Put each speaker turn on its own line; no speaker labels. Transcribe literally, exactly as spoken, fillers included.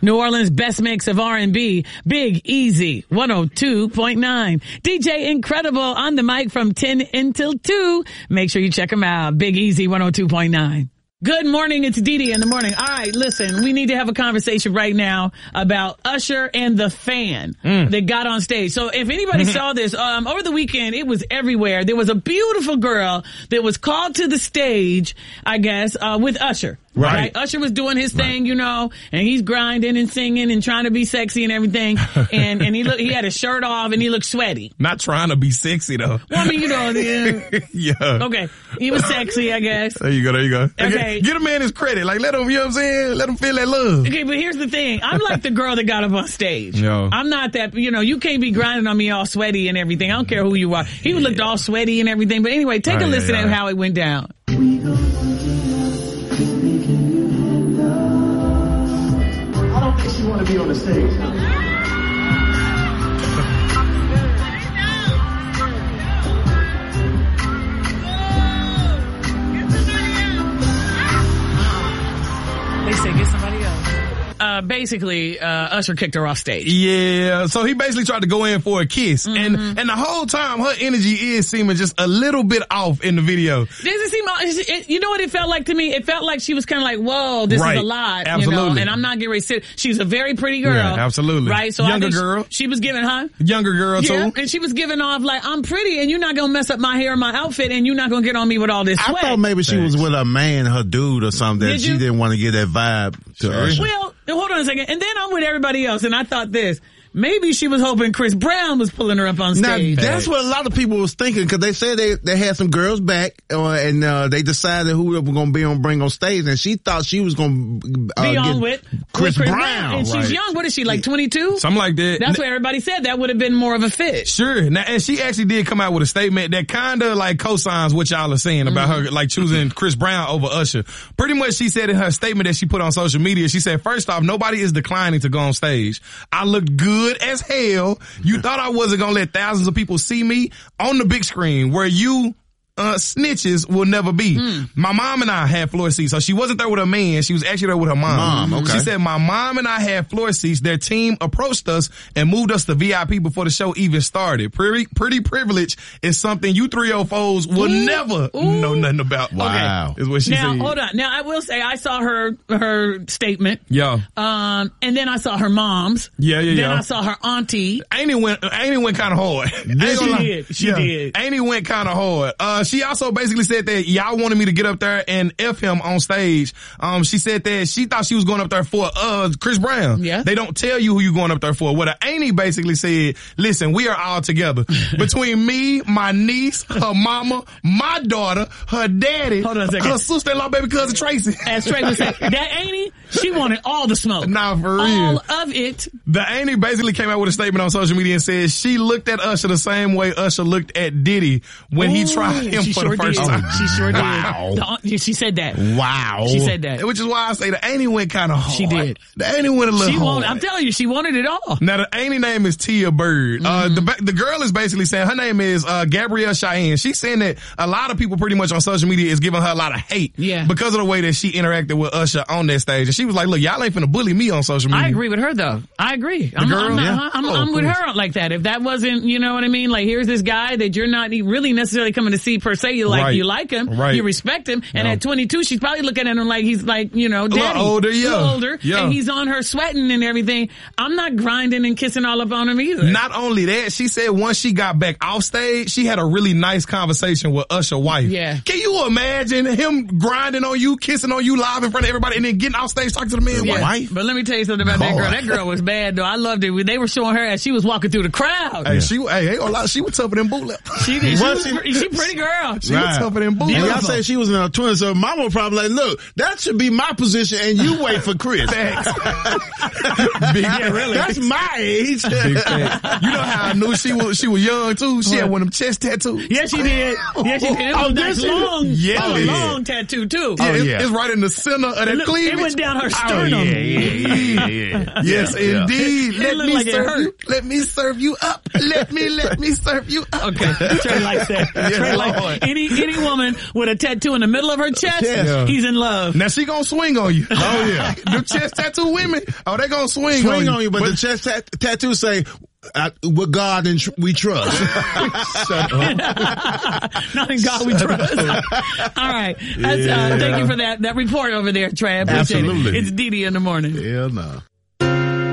New Orleans' best mix of R and B, Big Easy, one oh two point nine. D J Incredible on the mic from ten until two. Make sure you check him out. Big Easy, one oh two point nine. Good morning. It's Dee Dee in the morning. All right, listen, we need to have a conversation right now about Usher and the fan mm. that got on stage. So if anybody saw this, um, over the weekend, it was everywhere. There was a beautiful girl that was called to the stage, I guess, uh, with Usher. Right. right. Usher was doing his thing, right. you know, and he's grinding and singing and trying to be sexy and everything. And, and he looked, he had his shirt off and he looked sweaty.
Not trying to be sexy though.
Well, I mean, you know, yeah.
yeah.
Okay. He was sexy, I guess.
There you go. There you go.
Okay.
okay. Get a man his credit. Like, let him, you know what I'm saying? Let him feel that love.
Okay. But here's the thing. I'm like the girl that got up on stage.
Yo.
I'm not that, you know, you can't be grinding on me all sweaty and everything. I don't care who you are. He yeah. looked all sweaty and everything. But anyway, take oh, a listen yeah, yeah. at how it went down.
You want to be on the stage, huh?
They say get somebody else. Uh, basically, uh, Usher kicked her off stage.
Yeah, so he basically tried to go in for a kiss. Mm-hmm. And and the whole time, her energy is seeming just a little bit off in the video.
Does it seem, it, you know what it felt like to me? It felt like she was kind of like, whoa, this
right.
is a lot.
Absolutely.
You know? And I'm not getting ready to sit. She's a very pretty girl.
Yeah, absolutely.
Right? So
Younger
I think
girl.
She, she was giving, huh?
Younger girl,
yeah,
too.
And she was giving off like, I'm pretty and you're not going to mess up my hair or my outfit and you're not going to get on me with all this sweat.
I thought maybe she
Thanks.
was with a man, her dude or something, that
Did
she
you?
didn't want to get that vibe to
Sure.
Usher.
Well, hold on a second. And then I'm with everybody else, and I thought this. Maybe she was hoping Chris Brown was pulling her up on stage.
Now, that's what a lot of people was thinking, because they said they, they had some girls back, uh, and uh, they decided who they were going to be on bring on stage, and she thought she was going to uh,
be on
get
with
Chris,
with Chris
Brown.
Brown. And
right.
she's young. What is she, like twenty-two?
Something like that.
That's what everybody said. That would have been more of a fit.
Sure. Now, and she actually did come out with a statement that kind of like co-signs what y'all are saying about mm-hmm. her, like choosing Chris Brown over Usher. Pretty much she said in her statement that she put on social media, she said, first off, nobody is declining to go on stage. I looked good as hell. You thought I wasn't going to let thousands of people see me on the big screen where you uh snitches will never be. Mm. My mom and I had floor seats, so she wasn't there with her man. She was actually there with her mom.
Mom, okay.
She said, my mom and I had floor seats. Their team approached us and moved us to V I P before the show even started. Pretty, pretty privilege is something you three oh fours will Ooh. never Ooh. know nothing about.
Wow.
Okay. Is what she
now,
said.
hold on. Now, I will say I saw her, her statement.
Yeah.
Um, and then I saw her mom's.
Yeah, yeah,
then
yeah.
Then I saw her auntie.
Amy went, Amy went kind of hard.
She did. She
yeah.
did.
Amy went kind of hard. Uh, she also basically said that y'all wanted me to get up there and F him on stage. Um, she said that she thought she was going up there for, uh, Chris Brown.
Yeah.
They don't tell you who you're going up there for. What a Amy basically said, listen, we are all together. Between me, my niece, her mama, my daughter, her daddy,
Hold on a second.
her sister-in-law, baby cousin Tracy.
As Trey would say, that Amy, she wanted all the smoke.
Nah, for real.
All of it.
The Amy basically came out with a statement on social media and said she looked at Usher the same way Usher looked at Diddy when Ooh, he tried him for
sure
the first
did.
time.
She sure did.
Wow.
The, she said that.
Wow.
She said that.
Which is why I say the Amy went kind of hard.
She did.
The Amy went a little
she
hard.
Wanted, I'm telling you, she wanted it all.
Now the Amy name is Tia Bird. Mm-hmm. Uh, the the girl is basically saying her name is uh, Gabrielle Cheyenne. She's saying that a lot of people pretty much on social media is giving her a lot of hate.
Yeah.
Because of the way that she interacted with Usher on that stage. And she was like, look, y'all ain't finna bully me on social media.
I agree with her though. I agree. The I'm,
girl?
I'm, not,
Yeah.
I'm,
Oh,
I'm with
cool.
her like that. If that wasn't, you know what I mean? Like here's this guy that you're not really necessarily coming to see per se. You like,
Right.
you like him.
Right.
You respect him. And
Yeah.
at twenty-two, she's probably looking at him like he's like, you know, daddy.
little older, yeah.
A little older.
Yeah.
And he's on her sweating and everything. I'm not grinding and kissing all up on him either.
Not only that, she said once she got back off stage, she had a really nice conversation with Usher's wife.
Yeah.
Can you imagine him grinding on you, kissing on you live in front of everybody, and then getting off stage talking to the man's
Yeah.
wife?
But let me tell you something about that girl. That girl was bad though. I loved it. They were showing her as she was walking through the crowd.
Hey, she, hey, ain't gonna lie, she was tougher than Bootleg.
She did. She
Was
was,
she?
she pretty girl.
She was tougher than
And
Bootleg.
y'all say she was in her twenties, so mama probably like, look, that should be my position, and you wait for Chris.
Big
Yeah, really.
That's my age.
Big fat. You know how I knew she was she was young too? She had one of them chest tattoos.
Yeah, she did. Yeah, she did. It was
Oh,
a
did
nice
she?
long,
Yeah.
oh,
Oh, yeah.
long tattoo too.
Yeah,
Oh,
it's,
yeah.
it's right in the center of that
Look,
cleavage.
it went down her
Oh,
sternum.
yeah, yeah, yeah, yeah.
Yes,
Yeah.
indeed.
It
Let
looked
me
like it
serve
hurt.
you. Let me serve you up. Let me, let me serve you up.
Okay, Trey likes that. Trey likes
Lord.
Any any woman with a tattoo in the middle of her chest,
Yeah.
he's in love.
Now she gonna swing on you.
Oh, yeah.
The chest tattoo women, oh, they gonna swing,
Swing
on,
on you, but, the chest tat- tattoo say, I, with God and tr- we trust.
Shut up.
Not in God we trust. All right. That's, uh, thank you for that, that report over there, Trav. Appreciate
Absolutely.
it. It's Dee Dee in the morning.
Hell no.